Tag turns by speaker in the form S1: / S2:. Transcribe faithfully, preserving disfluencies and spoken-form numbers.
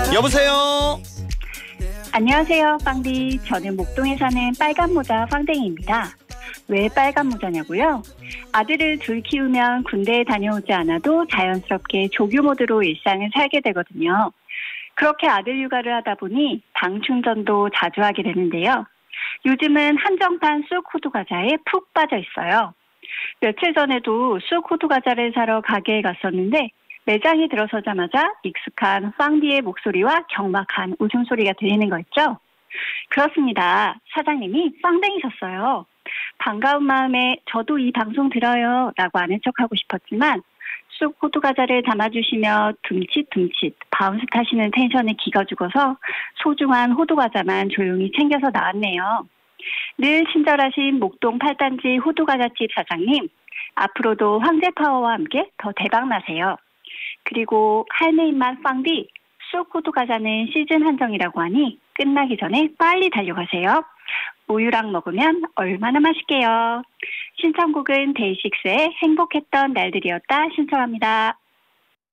S1: 여보세요.
S2: 안녕하세요, 빵디. 저는 목동에 사는 빨간 모자 빵댕이입니다. 왜 빨간 모자냐고요? 아들을 둘 키우면 군대에 다녀오지 않아도 자연스럽게 조교 모드로 일상을 살게 되거든요. 그렇게 아들 육아를 하다 보니 당 충전도 자주 하게 되는데요. 요즘은 한정판 쑥 호두 과자에 푹 빠져 있어요. 며칠 전에도 쑥 호두 과자를 사러 가게에 갔었는데 매장에 들어서자마자 익숙한 빵디의 목소리와 경박한 웃음소리가 들리는 거 있죠? 그렇습니다. 사장님이 빵댕이셨어요. 반가운 마음에 저도 이 방송 들어요 라고 아는 척하고 싶었지만 쑥 호두 과자를 담아주시며 둠칫둠칫 바운스 타시는 텐션에 기가 죽어서 소중한 호두 과자만 조용히 챙겨서 나왔네요. 늘 친절하신 목동 팔단지 호두 과자집 사장님, 앞으로도 황제 파워와 함께 더 대박 나세요. 그리고 할매 입맛 빵디, 쑥 호두 과자는 시즌 한정이라고 하니 끝나기 전에 빨리 달려가세요. 우유랑 먹으면 얼마나 맛있게요. 신청곡은 데이식스의 행복했던 날들이었다 신청합니다.